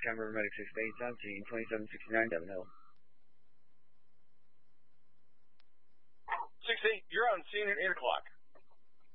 Chamber Medic 6 out, Gene 2769, Devon Hill. 6-8, you're on scene at 8 o'clock.